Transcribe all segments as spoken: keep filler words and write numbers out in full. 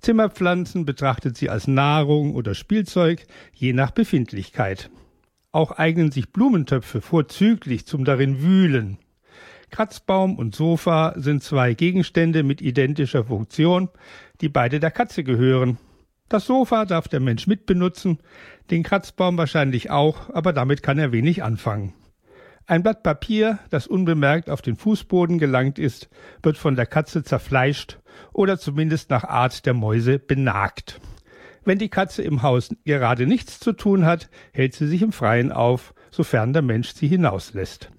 Zimmerpflanzen betrachtet sie als Nahrung oder Spielzeug, je nach Befindlichkeit. Auch eignen sich Blumentöpfe vorzüglich zum darin Wühlen. Kratzbaum und Sofa sind zwei Gegenstände mit identischer Funktion, die beide der Katze gehören. Das Sofa darf der Mensch mitbenutzen, den Kratzbaum wahrscheinlich auch, aber damit kann er wenig anfangen. Ein Blatt Papier, das unbemerkt auf den Fußboden gelangt ist, wird von der Katze zerfleischt oder zumindest nach Art der Mäuse benagt. Wenn die Katze im Haus gerade nichts zu tun hat, hält sie sich im Freien auf, sofern der Mensch sie hinauslässt.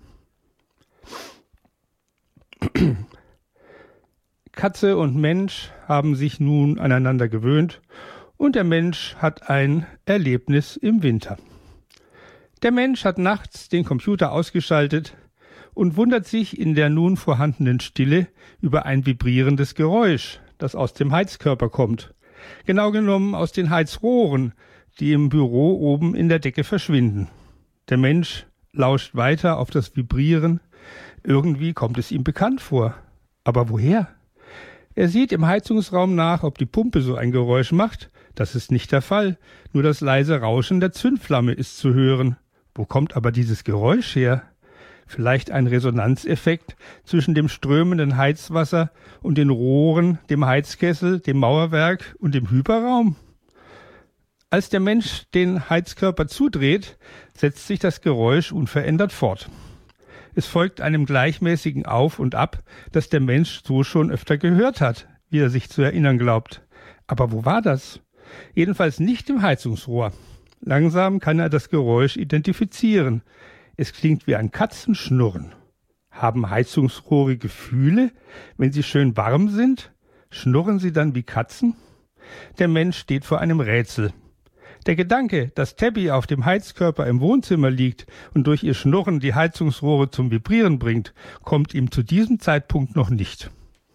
Katze und Mensch haben sich nun aneinander gewöhnt und der Mensch hat ein Erlebnis im Winter. Der Mensch hat nachts den Computer ausgeschaltet und wundert sich in der nun vorhandenen Stille über ein vibrierendes Geräusch, das aus dem Heizkörper kommt. Genau genommen aus den Heizrohren, die im Büro oben in der Decke verschwinden. Der Mensch lauscht weiter auf das Vibrieren. Irgendwie kommt es ihm bekannt vor. Aber woher? Er sieht im Heizungsraum nach, ob die Pumpe so ein Geräusch macht. Das ist nicht der Fall. Nur das leise Rauschen der Zündflamme ist zu hören. Wo kommt aber dieses Geräusch her? Vielleicht ein Resonanzeffekt zwischen dem strömenden Heizwasser und den Rohren, dem Heizkessel, dem Mauerwerk und dem Hyperraum? Als der Mensch den Heizkörper zudreht, setzt sich das Geräusch unverändert fort. Es folgt einem gleichmäßigen Auf und Ab, das der Mensch so schon öfter gehört hat, wie er sich zu erinnern glaubt. Aber wo war das? Jedenfalls nicht im Heizungsrohr. Langsam kann er das Geräusch identifizieren. Es klingt wie ein Katzenschnurren. Haben Heizungsrohre Gefühle, wenn sie schön warm sind? Schnurren sie dann wie Katzen? Der Mensch steht vor einem Rätsel. Der Gedanke, dass Tabby auf dem Heizkörper im Wohnzimmer liegt und durch ihr Schnurren die Heizungsrohre zum Vibrieren bringt, kommt ihm zu diesem Zeitpunkt noch nicht.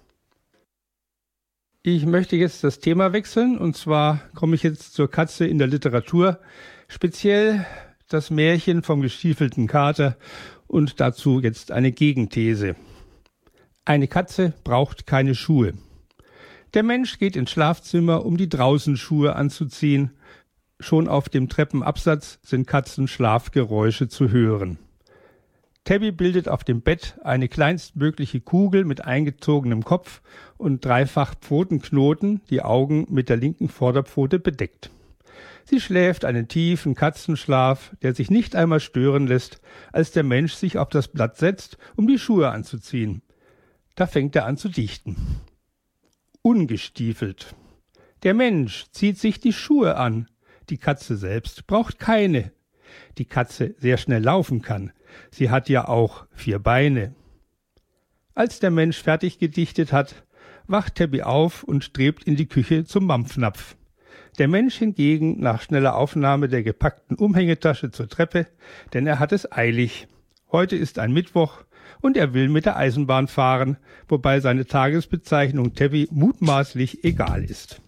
Ich möchte jetzt das Thema wechseln, und zwar komme ich jetzt zur Katze in der Literatur, speziell das Märchen vom gestiefelten Kater, und dazu jetzt eine Gegenthese. Eine Katze braucht keine Schuhe. Der Mensch geht ins Schlafzimmer, um die Draußenschuhe anzuziehen. Schon auf dem Treppenabsatz sind Katzenschlafgeräusche zu hören. Tabby bildet auf dem Bett eine kleinstmögliche Kugel mit eingezogenem Kopf und dreifach Pfotenknoten, die Augen mit der linken Vorderpfote bedeckt. Sie schläft einen tiefen Katzenschlaf, der sich nicht einmal stören lässt, als der Mensch sich auf das Blatt setzt, um die Schuhe anzuziehen. Da fängt er an zu dichten. Ungestiefelt. Der Mensch zieht sich die Schuhe an. Die Katze selbst braucht keine. Die Katze sehr schnell laufen kann. Sie hat ja auch vier Beine. Als der Mensch fertig gedichtet hat, wacht Tabby auf und strebt in die Küche zum Mampfnapf. Der Mensch hingegen nach schneller Aufnahme der gepackten Umhängetasche zur Treppe, denn er hat es eilig. Heute ist ein Mittwoch und er will mit der Eisenbahn fahren, wobei seine Tagesbezeichnung Tabby mutmaßlich egal ist.